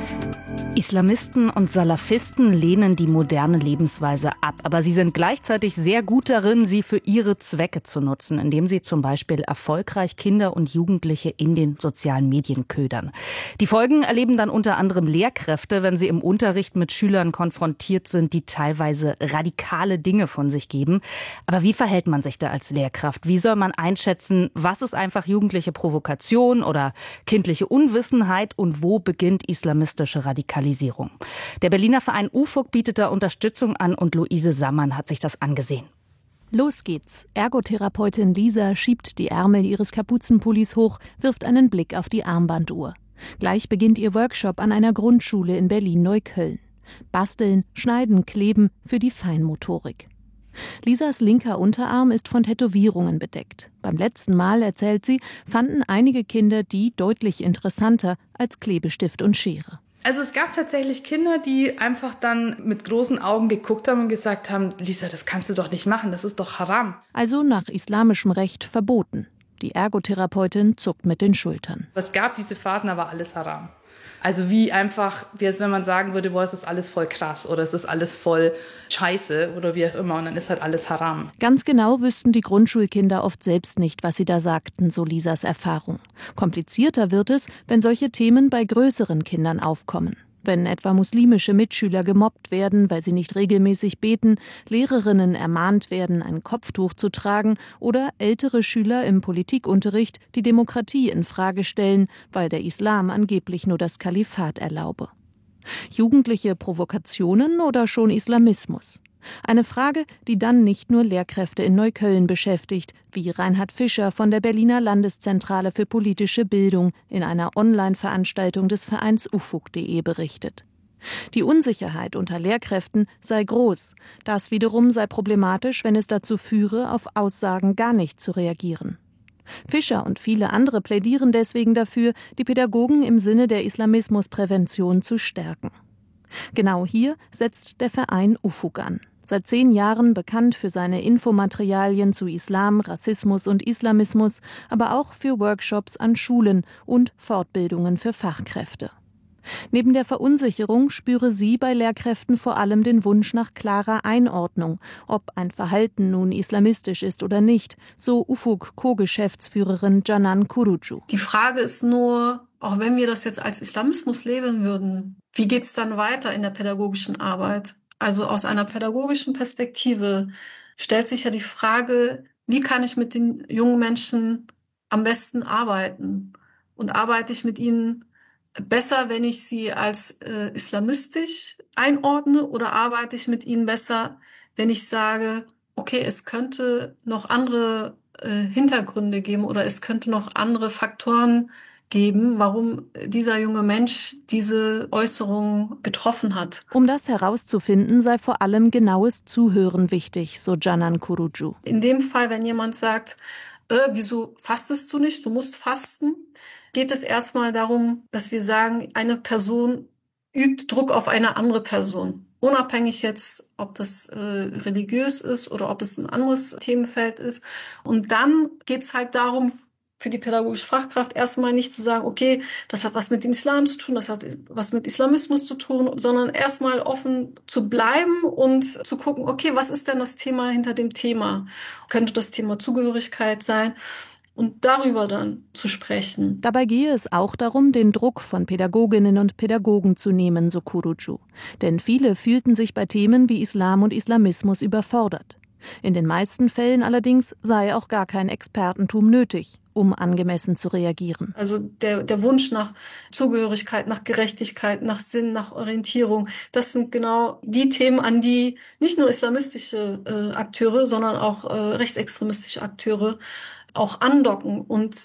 Islamisten und Salafisten lehnen die moderne Lebensweise ab, aber sie sind gleichzeitig sehr gut darin, sie für ihre Zwecke zu nutzen, indem sie zum Beispiel erfolgreich Kinder und Jugendliche in den sozialen Medien ködern. Die Folgen erleben dann unter anderem Lehrkräfte, wenn sie im Unterricht mit Schülern konfrontiert sind, die teilweise radikale Dinge von sich geben. Aber wie verhält man sich da als Lehrkraft? Wie soll man einschätzen, was ist einfach jugendliche Provokation oder kindliche Unwissenheit und wo beginnt islamistische Radikalisierung? Der Berliner Verein UFUG bietet da Unterstützung an und Luise Sammann hat sich das angesehen. Los geht's. Ergotherapeutin Lisa schiebt die Ärmel ihres Kapuzenpullis hoch, wirft einen Blick auf die Armbanduhr. Gleich beginnt ihr Workshop an einer Grundschule in Berlin-Neukölln. Basteln, Schneiden, Kleben für die Feinmotorik. Lisas linker Unterarm ist von Tätowierungen bedeckt. Beim letzten Mal, erzählt sie, fanden einige Kinder die deutlich interessanter als Klebestift und Schere. Also es gab tatsächlich Kinder, die einfach dann mit großen Augen geguckt haben und gesagt haben, Lisa, das kannst du doch nicht machen, das ist doch haram. Also nach islamischem Recht verboten. Die Ergotherapeutin zuckt mit den Schultern. Es gab diese Phasen, aber alles haram. Also wie einfach, wie als wenn man sagen würde, boah, es ist alles voll krass oder es ist alles voll scheiße oder wie auch immer und dann ist halt alles haram. Ganz genau wüssten die Grundschulkinder oft selbst nicht, was sie da sagten, so Lisas Erfahrung. Komplizierter wird es, wenn solche Themen bei größeren Kindern aufkommen. Wenn etwa muslimische Mitschüler gemobbt werden, weil sie nicht regelmäßig beten, Lehrerinnen ermahnt werden, ein Kopftuch zu tragen oder ältere Schüler im Politikunterricht die Demokratie in Frage stellen, weil der Islam angeblich nur das Kalifat erlaube. Jugendliche Provokationen oder schon Islamismus? Eine Frage, die dann nicht nur Lehrkräfte in Neukölln beschäftigt, wie Reinhard Fischer von der Berliner Landeszentrale für politische Bildung in einer Online-Veranstaltung des Vereins ufug.de berichtet. Die Unsicherheit unter Lehrkräften sei groß. Das wiederum sei problematisch, wenn es dazu führe, auf Aussagen gar nicht zu reagieren. Fischer und viele andere plädieren deswegen dafür, die Pädagogen im Sinne der Islamismusprävention zu stärken. Genau hier setzt der Verein UFUG an. Seit 10 Jahren bekannt für seine Infomaterialien zu Islam, Rassismus und Islamismus, aber auch für Workshops an Schulen und Fortbildungen für Fachkräfte. Neben der Verunsicherung spüre sie bei Lehrkräften vor allem den Wunsch nach klarer Einordnung, ob ein Verhalten nun islamistisch ist oder nicht, so UFUG-Co-Geschäftsführerin Canan Kurucu. Die Frage ist nur, auch wenn wir das jetzt als Islamismus labeln würden, wie geht's dann weiter in der pädagogischen Arbeit? Also aus einer pädagogischen Perspektive stellt sich ja die Frage, wie kann ich mit den jungen Menschen am besten arbeiten? Und arbeite ich mit ihnen besser, wenn ich sie als islamistisch einordne, oder arbeite ich mit ihnen besser, wenn ich sage, okay, es könnte noch andere Hintergründe geben oder es könnte noch andere Faktoren geben, warum dieser junge Mensch diese Äußerung getroffen hat. Um das herauszufinden, sei vor allem genaues Zuhören wichtig, so Canan Kurucu. In dem Fall, wenn jemand sagt, wieso fastest du nicht, du musst fasten, geht es erstmal darum, dass wir sagen, eine Person übt Druck auf eine andere Person. Unabhängig jetzt, ob das religiös ist oder ob es ein anderes Themenfeld ist. Und dann geht es halt darum, für die pädagogische Fachkraft erstmal nicht zu sagen, okay, das hat was mit dem Islam zu tun, das hat was mit Islamismus zu tun, sondern erstmal offen zu bleiben und zu gucken, okay, was ist denn das Thema hinter dem Thema? Könnte das Thema Zugehörigkeit sein? Und darüber dann zu sprechen. Dabei gehe es auch darum, den Druck von Pädagoginnen und Pädagogen zu nehmen, so Kurucu. Denn viele fühlten sich bei Themen wie Islam und Islamismus überfordert. In den meisten Fällen allerdings sei auch gar kein Expertentum nötig, um angemessen zu reagieren. Also der Wunsch nach Zugehörigkeit, nach Gerechtigkeit, nach Sinn, nach Orientierung, das sind genau die Themen, an die nicht nur islamistische Akteure, sondern auch rechtsextremistische Akteure auch andocken.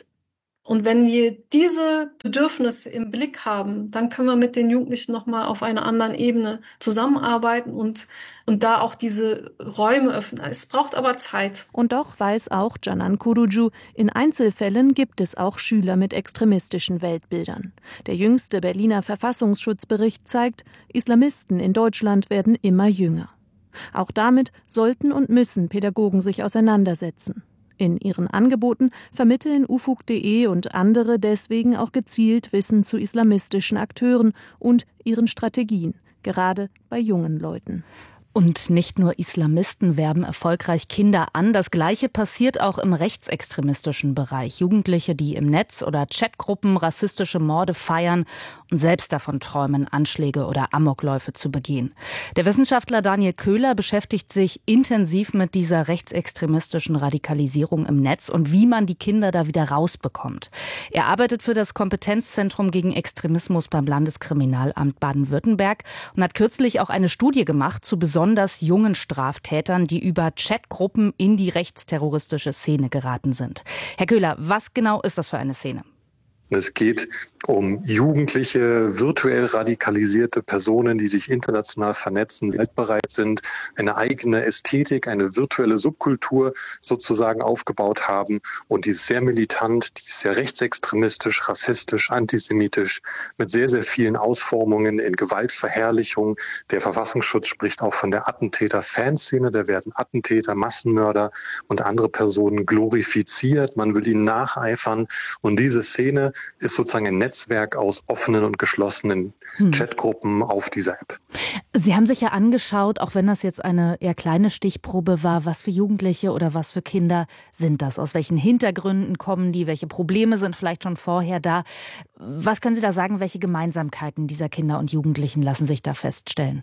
Und wenn wir diese Bedürfnisse im Blick haben, dann können wir mit den Jugendlichen nochmal auf einer anderen Ebene zusammenarbeiten und da auch diese Räume öffnen. Es braucht aber Zeit. Und doch weiß auch Canan Kurucu, in Einzelfällen gibt es auch Schüler mit extremistischen Weltbildern. Der jüngste Berliner Verfassungsschutzbericht zeigt, Islamisten in Deutschland werden immer jünger. Auch damit sollten und müssen Pädagogen sich auseinandersetzen. In ihren Angeboten vermitteln ufug.de und andere deswegen auch gezielt Wissen zu islamistischen Akteuren und ihren Strategien, gerade bei jungen Leuten. Und nicht nur Islamisten werben erfolgreich Kinder an. Das Gleiche passiert auch im rechtsextremistischen Bereich. Jugendliche, die im Netz oder Chatgruppen rassistische Morde feiern und selbst davon träumen, Anschläge oder Amokläufe zu begehen. Der Wissenschaftler Daniel Köhler beschäftigt sich intensiv mit dieser rechtsextremistischen Radikalisierung im Netz und wie man die Kinder da wieder rausbekommt. Er arbeitet für das Kompetenzzentrum gegen Extremismus beim Landeskriminalamt Baden-Württemberg und hat kürzlich auch eine Studie gemacht zu besonders jungen Straftätern, die über Chatgruppen in die rechtsterroristische Szene geraten sind. Herr Köhler, was genau ist das für eine Szene? Es geht um jugendliche, virtuell radikalisierte Personen, die sich international vernetzen, weltbereit sind, eine eigene Ästhetik, eine virtuelle Subkultur sozusagen aufgebaut haben und die ist sehr militant, die ist sehr rechtsextremistisch, rassistisch, antisemitisch, mit sehr, sehr vielen Ausformungen in Gewaltverherrlichung. Der Verfassungsschutz spricht auch von der Attentäter-Fanszene, da werden Attentäter, Massenmörder und andere Personen glorifiziert, man will ihnen nacheifern und diese Szene ist sozusagen ein Netzwerk aus offenen und geschlossenen Chatgruppen auf dieser App. Sie haben sich ja angeschaut, auch wenn das jetzt eine eher kleine Stichprobe war, was für Jugendliche oder was für Kinder sind das? Aus welchen Hintergründen kommen die? Welche Probleme sind vielleicht schon vorher da? Was können Sie da sagen, welche Gemeinsamkeiten dieser Kinder und Jugendlichen lassen sich da feststellen?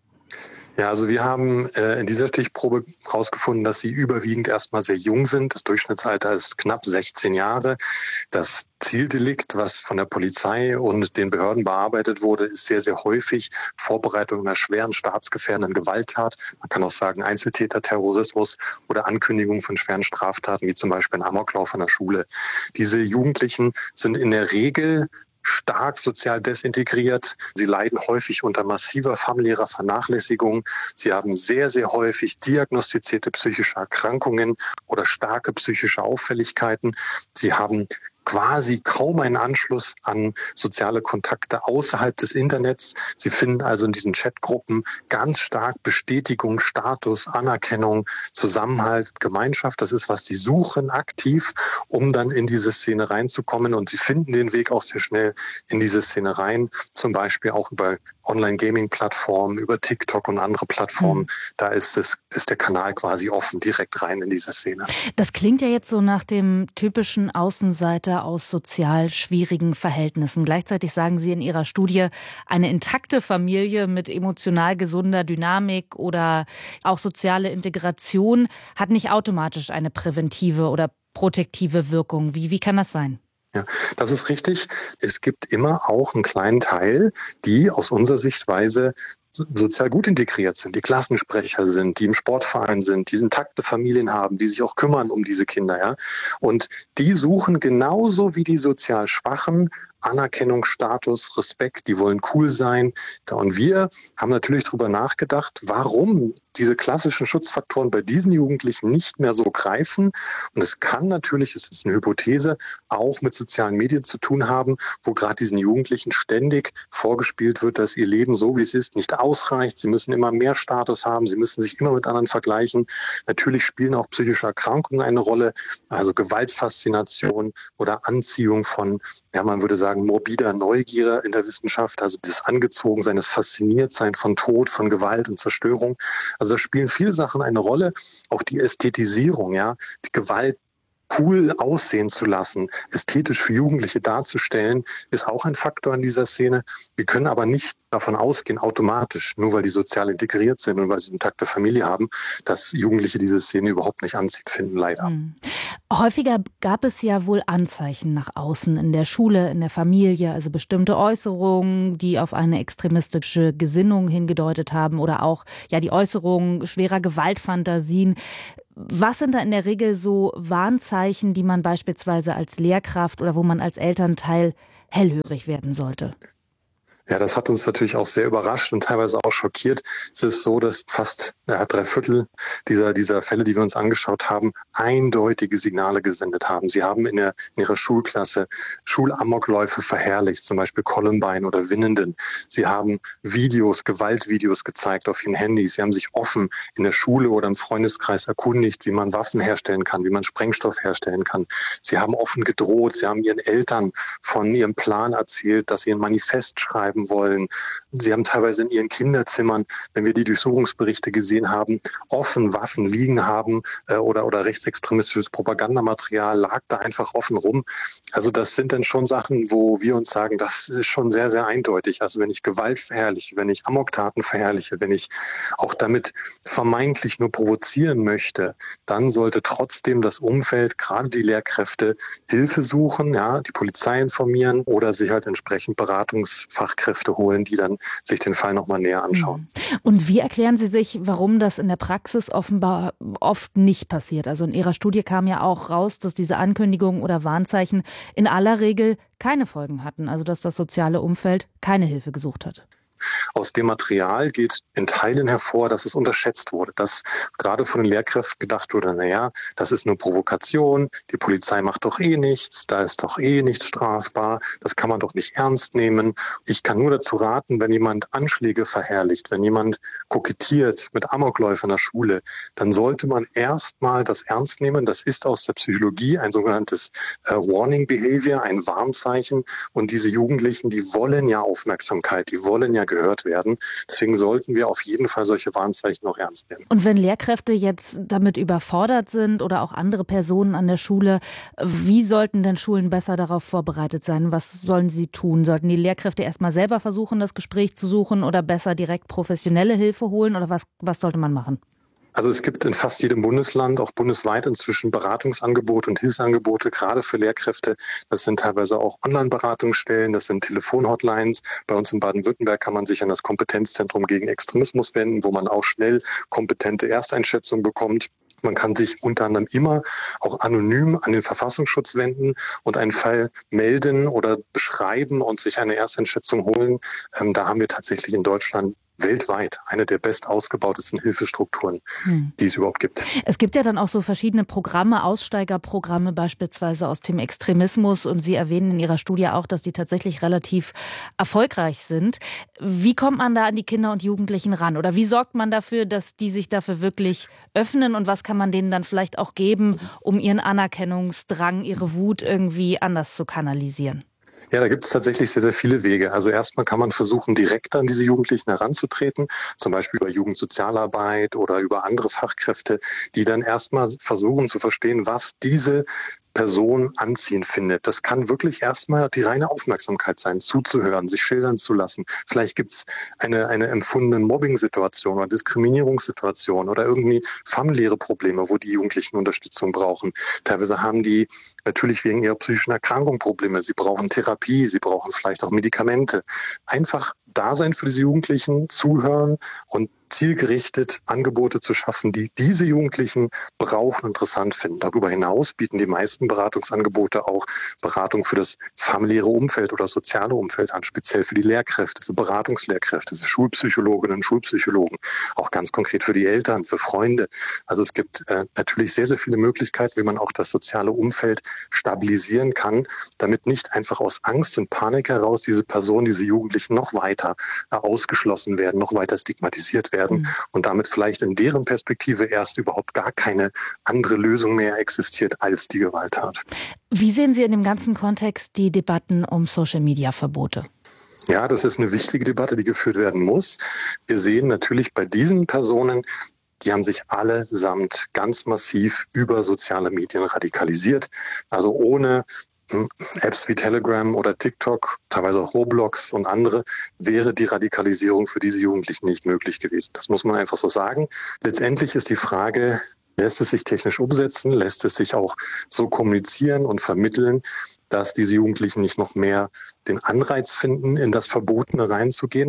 Ja, also wir haben in dieser Stichprobe herausgefunden, dass sie überwiegend erstmal sehr jung sind. Das Durchschnittsalter ist knapp 16 Jahre. Das Zieldelikt, was von der Polizei und den Behörden bearbeitet wurde, ist sehr, sehr häufig Vorbereitung einer schweren staatsgefährdenden Gewalttat. Man kann auch sagen Einzeltäterterrorismus oder Ankündigung von schweren Straftaten, wie zum Beispiel ein Amoklauf an der Schule. Diese Jugendlichen sind in der Regel stark sozial desintegriert. Sie leiden häufig unter massiver familiärer Vernachlässigung. Sie haben sehr, sehr häufig diagnostizierte psychische Erkrankungen oder starke psychische Auffälligkeiten. Sie haben quasi kaum einen Anschluss an soziale Kontakte außerhalb des Internets. Sie finden also in diesen Chatgruppen ganz stark Bestätigung, Status, Anerkennung, Zusammenhalt, Gemeinschaft. Das ist, was die suchen aktiv, um dann in diese Szene reinzukommen. Und sie finden den Weg auch sehr schnell in diese Szene rein, zum Beispiel auch über Online-Gaming-Plattformen, über TikTok und andere Plattformen. Da ist der Kanal quasi offen, direkt rein in diese Szene. Das klingt ja jetzt so nach dem typischen Außenseiter aus sozial schwierigen Verhältnissen. Gleichzeitig sagen Sie in Ihrer Studie, eine intakte Familie mit emotional gesunder Dynamik oder auch soziale Integration hat nicht automatisch eine präventive oder protektive Wirkung. Wie kann das sein? Ja, das ist richtig. Es gibt immer auch einen kleinen Teil, die aus unserer Sichtweise sozial gut integriert sind, die Klassensprecher sind, die im Sportverein sind, die intakte Familien haben, die sich auch kümmern um diese Kinder. Ja? Und die suchen genauso wie die sozial Schwachen Anerkennung, Status, Respekt, die wollen cool sein. Und wir haben natürlich darüber nachgedacht, warum diese klassischen Schutzfaktoren bei diesen Jugendlichen nicht mehr so greifen. Und es kann natürlich, es ist eine Hypothese, auch mit sozialen Medien zu tun haben, wo gerade diesen Jugendlichen ständig vorgespielt wird, dass ihr Leben so wie es ist nicht ausreicht. Sie müssen immer mehr Status haben, sie müssen sich immer mit anderen vergleichen. Natürlich spielen auch psychische Erkrankungen eine Rolle, also Gewaltfaszination oder Anziehung von, ja, man würde sagen, morbider Neugier in der Wissenschaft, also das Angezogensein, das Fasziniertsein von Tod, von Gewalt und Zerstörung. Also da spielen viele Sachen eine Rolle, auch die Ästhetisierung, ja, die Gewalt cool aussehen zu lassen, ästhetisch für Jugendliche darzustellen, ist auch ein Faktor in dieser Szene. Wir können aber nicht davon ausgehen, automatisch, nur weil die sozial integriert sind und weil sie eine intakte Familie haben, dass Jugendliche diese Szene überhaupt nicht anziehend finden, leider. Häufiger gab es ja wohl Anzeichen nach außen, in der Schule, in der Familie, also bestimmte Äußerungen, die auf eine extremistische Gesinnung hingedeutet haben oder auch ja die Äußerungen schwerer Gewaltfantasien. Was sind da in der Regel so Warnzeichen, die man beispielsweise als Lehrkraft oder wo man als Elternteil hellhörig werden sollte? Ja, das hat uns natürlich auch sehr überrascht und teilweise auch schockiert. Es ist so, dass fast 3/4 dieser Fälle, die wir uns angeschaut haben, eindeutige Signale gesendet haben. Sie haben in ihrer Schulklasse Schulamokläufe verherrlicht, zum Beispiel Columbine oder Winnenden. Sie haben Gewaltvideos gezeigt auf ihren Handys. Sie haben sich offen in der Schule oder im Freundeskreis erkundigt, wie man Waffen herstellen kann, wie man Sprengstoff herstellen kann. Sie haben offen gedroht. Sie haben ihren Eltern von ihrem Plan erzählt, dass sie ein Manifest schreiben wollen. Sie haben teilweise in ihren Kinderzimmern, wenn wir die Durchsuchungsberichte gesehen haben, offen Waffen liegen haben oder rechtsextremistisches Propagandamaterial lag da einfach offen rum. Also das sind dann schon Sachen, wo wir uns sagen, das ist schon sehr, sehr eindeutig. Also wenn ich Gewalt verherrliche, wenn ich Amoktaten verherrliche, wenn ich auch damit vermeintlich nur provozieren möchte, dann sollte trotzdem das Umfeld, gerade die Lehrkräfte, Hilfe suchen, ja, die Polizei informieren oder sich halt entsprechend Beratungsfachkräfte holen, die dann sich den Fall nochmal näher anschauen. Und wie erklären Sie sich, warum das in der Praxis offenbar oft nicht passiert? Also in Ihrer Studie kam ja auch raus, dass diese Ankündigungen oder Warnzeichen in aller Regel keine Folgen hatten, also dass das soziale Umfeld keine Hilfe gesucht hat. Aus dem Material geht in Teilen hervor, dass es unterschätzt wurde, dass gerade von den Lehrkräften gedacht wurde, das ist nur Provokation, die Polizei macht doch eh nichts, da ist doch eh nichts strafbar, das kann man doch nicht ernst nehmen. Ich kann nur dazu raten, wenn jemand Anschläge verherrlicht, wenn jemand kokettiert mit Amokläufen in der Schule, dann sollte man erstmal das ernst nehmen. Das ist aus der Psychologie ein sogenanntes Warning Behavior, ein Warnzeichen. Und diese Jugendlichen, die wollen ja Aufmerksamkeit, die wollen ja gehört werden. Deswegen sollten wir auf jeden Fall solche Warnzeichen auch ernst nehmen. Und wenn Lehrkräfte jetzt damit überfordert sind oder auch andere Personen an der Schule, wie sollten denn Schulen besser darauf vorbereitet sein? Was sollen sie tun? Sollten die Lehrkräfte erstmal selber versuchen, das Gespräch zu suchen oder besser direkt professionelle Hilfe holen? Oder was sollte man machen? Also es gibt in fast jedem Bundesland, auch bundesweit inzwischen Beratungsangebote und Hilfsangebote, gerade für Lehrkräfte. Das sind teilweise auch Online-Beratungsstellen, das sind Telefonhotlines. Bei uns in Baden-Württemberg kann man sich an das Kompetenzzentrum gegen Extremismus wenden, wo man auch schnell kompetente Ersteinschätzung bekommt. Man kann sich unter anderem immer auch anonym an den Verfassungsschutz wenden und einen Fall melden oder beschreiben und sich eine Ersteinschätzung holen. Da haben wir tatsächlich in Deutschland weltweit eine der best ausgebautesten Hilfestrukturen, die es überhaupt gibt. Es gibt ja dann auch so verschiedene Programme, Aussteigerprogramme beispielsweise aus dem Extremismus. Und Sie erwähnen in Ihrer Studie auch, dass die tatsächlich relativ erfolgreich sind. Wie kommt man da an die Kinder und Jugendlichen ran? Oder wie sorgt man dafür, dass die sich dafür wirklich öffnen? Und was kann man denen dann vielleicht auch geben, um ihren Anerkennungsdrang, ihre Wut irgendwie anders zu kanalisieren? Ja, da gibt es tatsächlich sehr, sehr viele Wege. Also erstmal kann man versuchen, direkt an diese Jugendlichen heranzutreten, zum Beispiel über Jugendsozialarbeit oder über andere Fachkräfte, die dann erstmal versuchen zu verstehen, was diese Person anziehend findet. Das kann wirklich erstmal die reine Aufmerksamkeit sein, zuzuhören, sich schildern zu lassen. Vielleicht gibt es eine empfundene Mobbing-Situation oder Diskriminierungssituation oder irgendwie familiäre Probleme, wo die Jugendlichen Unterstützung brauchen. Teilweise haben die natürlich wegen ihrer psychischen Erkrankung Probleme. Sie brauchen Therapie, sie brauchen vielleicht auch Medikamente. Einfach da sein für diese Jugendlichen, zuhören und zielgerichtet Angebote zu schaffen, die diese Jugendlichen brauchen und interessant finden. Darüber hinaus bieten die meisten Beratungsangebote auch Beratung für das familiäre Umfeld oder soziale Umfeld an, speziell für die Lehrkräfte, für Beratungslehrkräfte, für Schulpsychologinnen und Schulpsychologen, auch ganz konkret für die Eltern, für Freunde. Also es gibt natürlich sehr, sehr viele Möglichkeiten, wie man auch das soziale Umfeld stabilisieren kann, damit nicht einfach aus Angst und Panik heraus diese Personen, diese Jugendlichen noch weiter ausgeschlossen werden, noch weiter stigmatisiert werden und damit vielleicht in deren Perspektive erst überhaupt gar keine andere Lösung mehr existiert als die Gewalttat. Wie sehen Sie in dem ganzen Kontext die Debatten um Social-Media-Verbote? Ja, das ist eine wichtige Debatte, die geführt werden muss. Wir sehen natürlich bei diesen Personen, die haben sich allesamt ganz massiv über soziale Medien radikalisiert. Also ohne Apps wie Telegram oder TikTok, teilweise auch Roblox und andere, wäre die Radikalisierung für diese Jugendlichen nicht möglich gewesen. Das muss man einfach so sagen. Letztendlich ist die Frage, lässt es sich technisch umsetzen, lässt es sich auch so kommunizieren und vermitteln, dass diese Jugendlichen nicht noch mehr den Anreiz finden, in das Verbotene reinzugehen.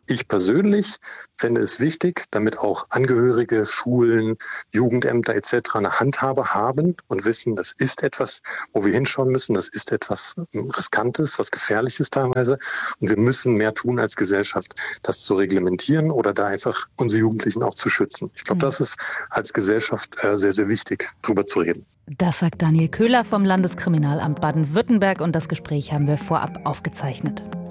Ich persönlich fände es wichtig, damit auch Angehörige, Schulen, Jugendämter etc. eine Handhabe haben und wissen, das ist etwas, wo wir hinschauen müssen, das ist etwas Riskantes, was Gefährliches teilweise und wir müssen mehr tun als Gesellschaft, das zu reglementieren oder da einfach unsere Jugendlichen auch zu schützen. Ich glaube, das ist als Gesellschaft sehr, sehr wichtig, darüber zu reden. Das sagt Daniel Köhler vom Landeskriminalamt Baden-Württemberg und das Gespräch haben wir vorab aufgezeichnet.